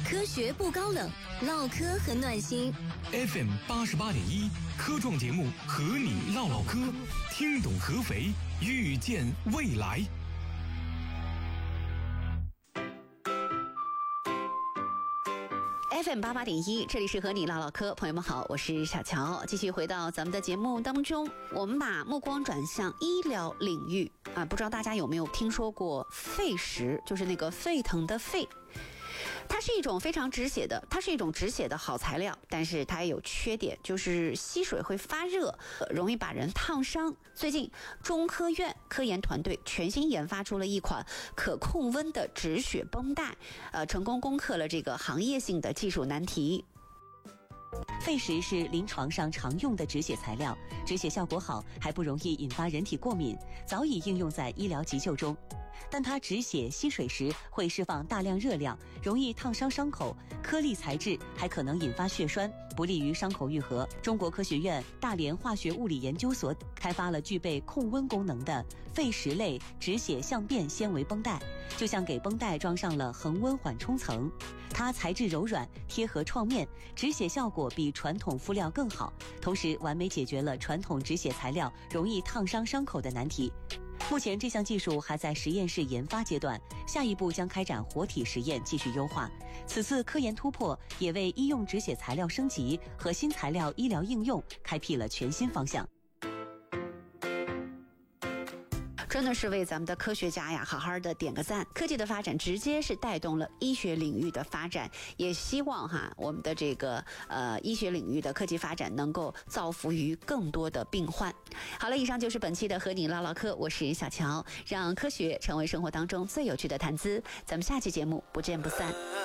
科学不高冷，唠嗑很暖心。 FM 88.1科创节目和你唠唠嗑，听懂合肥，遇见未来。 FM 88.1，这里是和你唠唠嗑，朋友们好，我是小乔。继续回到咱们的节目当中，我们把目光转向医疗领域啊，不知道大家有没有听说过沸石，就是那个沸腾的沸。它是一种非常止血的好材料，但是它也有缺点，就是吸水会发热，容易把人烫伤。最近中科院科研团队全新研发出了一款可控温的止血绷带，成功攻克了这个行业性的技术难题。 沸石是临床上常用的止血材料，止血效果好，还不容易引发人体过敏，早已应用在医疗急救中。但它止血吸水时会释放大量热量，容易烫伤伤口，颗粒材质还可能引发血栓，不利于伤口愈合。中国科学院大连化学物理研究所开发了具备控温功能的沸石类止血相变纤维绷带，就像给绷带装上了恒温缓冲层。它材质柔软，贴合创面，止血效果比传统敷料更好，同时完美解决了传统止血材料容易烫伤伤口的难题。目前这项技术还在实验室研发阶段，下一步将开展活体实验继续优化。此次科研突破也为医用止血材料升级和新材料医疗应用开辟了全新方向。 真的是为咱们的科学家呀好好的点个赞。科技的发展直接是带动了医学领域的发展，也希望我们的这个医学领域的科技发展能够造福于更多的病患。好了，以上就是本期的和你唠唠嗑，我是小乔，让科学成为生活当中最有趣的谈资。咱们下期节目不见不散。